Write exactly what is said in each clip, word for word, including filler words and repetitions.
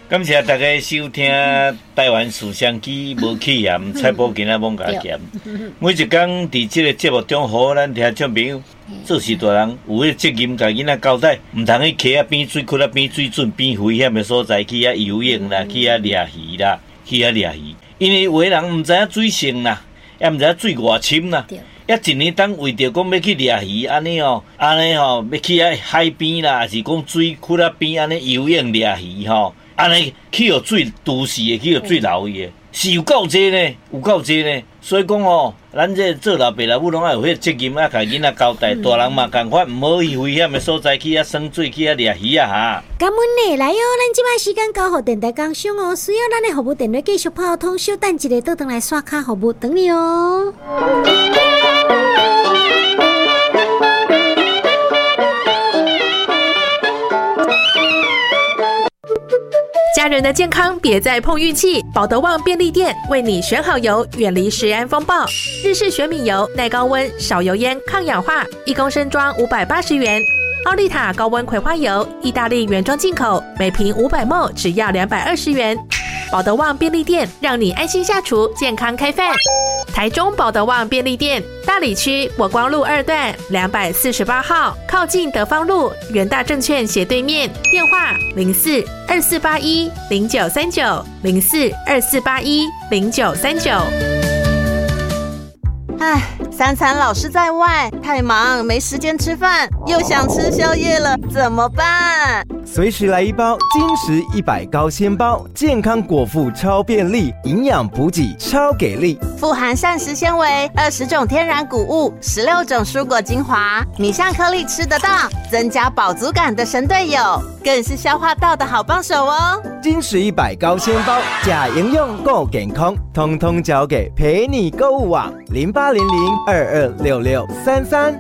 感谢大家收听台湾思想机无起盐蔡宝今仔猛甲咸。每一工伫即个节目中，互咱听众朋友做事大人有迄责任，甲囡仔交代，毋通去溪啊边水库啊边水准边危险的所在去啊游泳啦，去啊掠鱼啦，去啊掠鱼。因为有的人毋知影水深啦，也毋知影水偌深啦。也一年当为着讲要去掠鱼，安尼哦，安尼吼要去啊海边啦，还是讲水库啊边安尼游泳掠鱼吼。安尼去互水都市的，去互水流伊的，是有够济呢，有够济呢。所以讲哦，咱这做老爸老母拢爱有迄个责任啊，甲囡仔交代。大人嘛共款，毋好去危险的所在去啊耍水，去啊掠鱼啊哈。 感恩呢，来哦，咱即摆时间交互电台工商哦，需要咱的服务电话继续泡通，小等一下倒转来刷卡服务等你哦。 家人的健康别再碰运气，保德旺便利店为你选好油，远离食安风暴。日式玄米油耐高温、少油烟、抗氧化，一公升装五百八十元。奥利塔高温葵花油，意大利原装进口，每瓶五百毫升只要两百二十元。保德旺便利店让你安心下厨，健康开饭。台中保德旺便利店大里区火光路二段两百四十八号，靠近德芳路元大证券斜对面，电话零四二四八一零九三九零四二四八一零九三九。 唉，三餐老是在外，太忙没时间吃饭，又想吃宵夜了，怎么办？ 随时来一包金石一百高纤包，健康果腹超便利，营养补给超给力， 富含膳食纤维、二十种天然谷物、十六种蔬果精华，米香颗粒吃得到，增加饱足感的神队友，更是消化道的好帮手哦。 金石一百高纤包，假营养够健康，通通交给陪你购物网零八零零二二六六三三。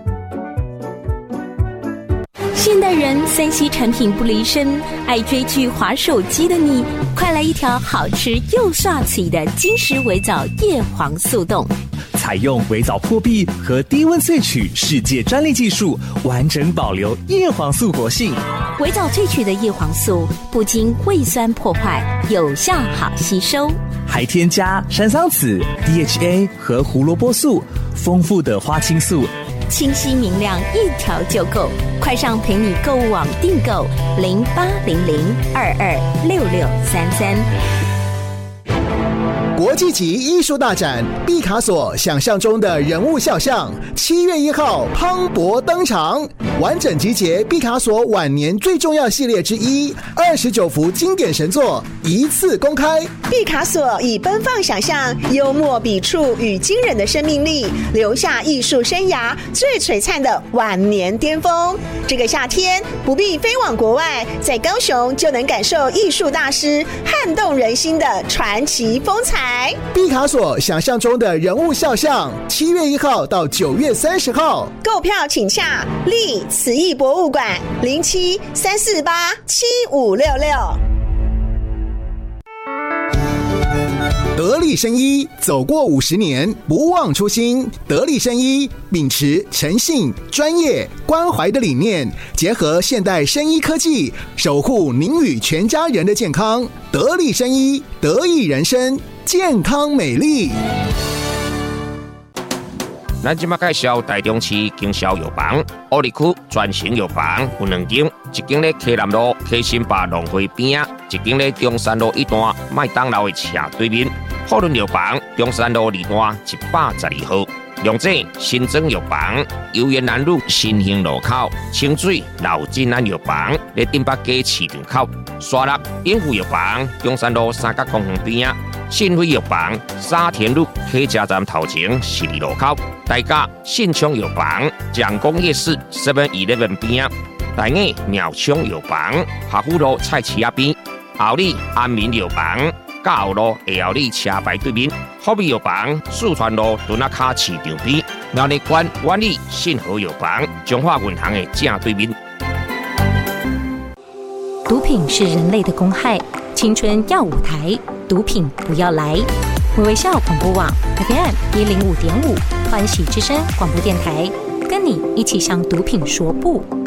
现代人三 C 产品不离身，爱追剧滑手机的你，快来一条好吃又帅气的金石微藻叶黄素冻。 采用微藻破壁和低温萃取世界专利技术，完整保留叶黄素活性。 微藻萃取的叶黄素不经胃酸破坏，有效好吸收， 还添加山桑子、D H A 和胡萝卜素，丰富的花青素， 清晰明亮，一条就够。快上陪你购物网订购零八零零二二六六三三。 国际级艺术大展毕卡索想象中的人物肖像，七月一号磅礴登场，完整集结毕卡索晚年最重要系列之一，二十九幅经典神作一次公开。 毕卡索以奔放想象、幽默笔触与惊人的生命力，留下艺术生涯最璀璨的晚年巅峰。这个夏天不必飞往国外，在高雄就能感受艺术大师撼动人心的传奇风采。 毕卡索想象中的人物肖像，七月一号到九月三十号， 购票请洽立慈艺博物馆零七三四八七五六六。 得力生医走过五十年，不忘初心。得力生医秉持诚信、专业、关怀的理念，结合现代生医科技，守护您与全家人的健康。得力生医，得益人生，健康美丽。 咱即马介绍台中市经销药房，乌里区专型药房有两间，一间咧溪南路溪新坝农会边啊，一间咧中山路一段麦当劳的斜对面。富润药房中山路二段一百十二号。龙井新庄药房游园南路新兴路口，清水老金安药房咧顶北街市场口，沙鹿永富药房中山路三角公园边啊。信辉药房沙田路客家站头前十二路口，大家信昌药房蒋公夜市 seven eleven 边啊，大雅苗昌药房下湖路菜市仔边，后里安民药房嘉后路下后里车牌对面，福美药房四川路墩仔卡市场边，苗栗县万里信和药房中华银行的正对面。 毒品是人类的公害，青春要舞台，毒品不要来。微微笑广播网 F M 一零五点五，欢喜之声广播电台，跟你一起向毒品说不。